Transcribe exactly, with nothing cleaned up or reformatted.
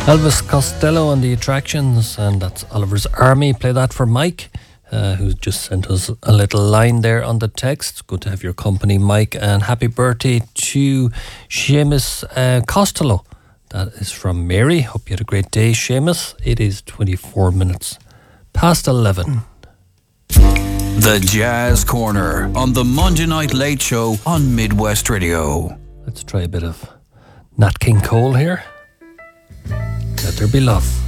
Elvis Costello and the Attractions, and that's Oliver's Army. Play that for Mike, uh, who just sent us a little line there on the text. Good to have your company, Mike, and happy birthday to Seamus uh, Costello. That is from Mary. Hope you had a great day, Seamus. It is twenty-four minutes past eleven. The Jazz Corner on the Monday Night Late Show on Midwest Radio. Let's try a bit of Nat King Cole here. Let there be love.